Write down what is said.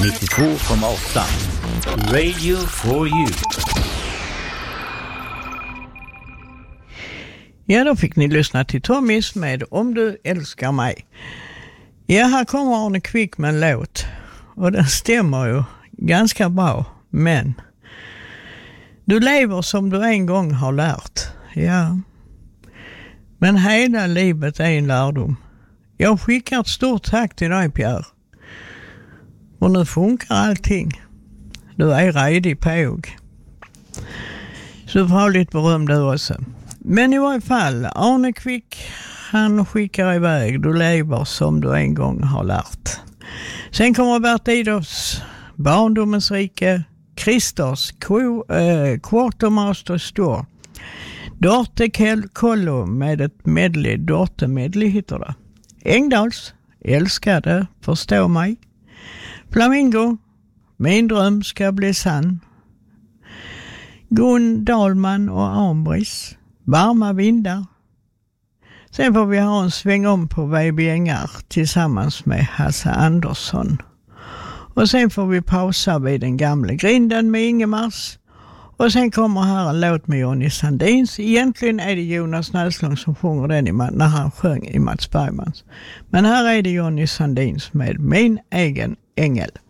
92,8 Radio for you. Ja, då fick ni lyssna till Tommys med Om du älskar mig. Ja, här kommer Arne Kvick med en låt. Och den stämmer ju ganska bra. Men du lever som du en gång har lärt. Ja. Men hela livet är en lärdom. Jag skickar ett stort tack till dig, Pierre. Och nu funkar allting. Du är redig påg. Så du får ha lite beröm du också. Men i varje fall, Arne Kvick, han skickar iväg. Du lever som du en gång har lärt. Sen kommer Bert Idolfs Barndomens rike, Christers Quartermaster Store, Dorte Kollo med ett medley, Dorte medley hittar det. Engdals, älskade, förstå mig. Flamingo, min dröm ska bli sann. Gun Dahlman och Armbris, varma vindar. Sen får vi ha en sväng om på Baby Ängar tillsammans med Hasse Andersson. Och sen får vi pausa vid den gamla grinden med Ingemars. Och sen kommer här en låt med Johnny Sandins. Egentligen är det Jonas Näslund som sjunger den när han sjöng i Mats Bergmans. Men här är det Johnny Sandins med Min egen ängel.